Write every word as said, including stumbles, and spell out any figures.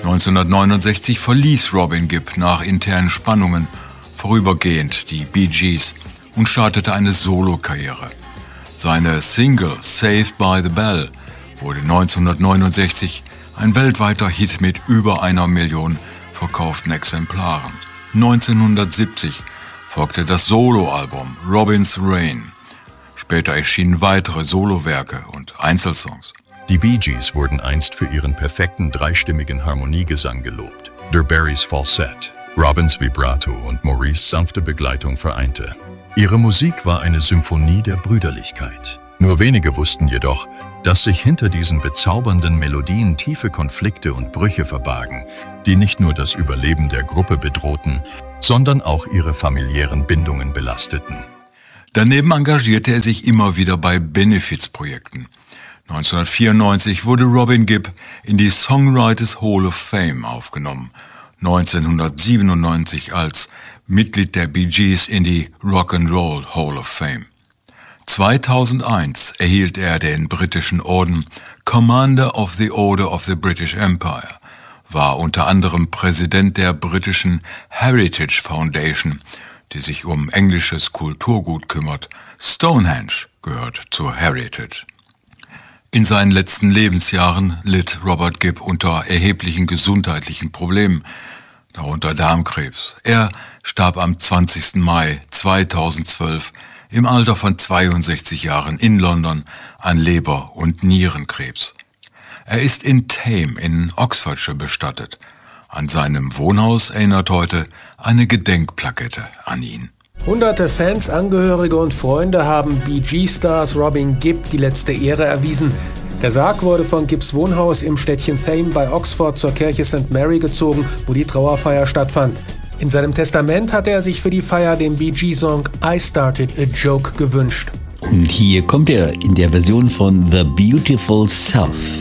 neunzehnhundertneunundsechzig verließ Robin Gibb nach internen Spannungen vorübergehend die Bee Gees und startete eine Solokarriere. Seine Single Saved by the Bell wurde neunzehnhundertneunundsechzig ein weltweiter Hit mit über einer Million verkauften Exemplaren. neunzehnhundertsiebzig folgte das Soloalbum Robin's Reign. Später erschienen weitere Solowerke und Einzelsongs. Die Bee Gees wurden einst für ihren perfekten dreistimmigen Harmoniegesang gelobt, der Barrys Falsett, Robins Vibrato und Maurice' sanfte Begleitung vereinte. Ihre Musik war eine Symphonie der Brüderlichkeit. Nur wenige wussten jedoch, dass sich hinter diesen bezaubernden Melodien tiefe Konflikte und Brüche verbargen, die nicht nur das Überleben der Gruppe bedrohten, sondern auch ihre familiären Bindungen belasteten. Daneben engagierte er sich immer wieder bei Benefizprojekten. neunzehnhundertvierundneunzig wurde Robin Gibb in die Songwriters Hall of Fame aufgenommen, neunzehnhundertsiebenundneunzig als Mitglied der Bee Gees in die Rock'n'Roll Hall of Fame. zweitausendeins erhielt er den britischen Orden Commander of the Order of the British Empire, war unter anderem Präsident der britischen Heritage Foundation, die sich um englisches Kulturgut kümmert. Stonehenge gehört zur Heritage. In seinen letzten Lebensjahren litt Robert Gibb unter erheblichen gesundheitlichen Problemen, darunter Darmkrebs. Er starb am zwanzigsten Mai zweitausendzwölf im Alter von zweiundsechzig Jahren in London an Leber- und Nierenkrebs. Er ist in Thame in Oxfordshire bestattet. An seinem Wohnhaus erinnert heute eine Gedenkplakette an ihn. Hunderte Fans, Angehörige und Freunde haben Bee Gees-Stars Robin Gibb die letzte Ehre erwiesen. Der Sarg wurde von Gibbs Wohnhaus im Städtchen Thame bei Oxford zur Kirche Sankt Mary gezogen, wo die Trauerfeier stattfand. In seinem Testament hatte er sich für die Feier den Bee Gees-Song I Started a Joke gewünscht. Und hier kommt er in der Version von The Beautiful South.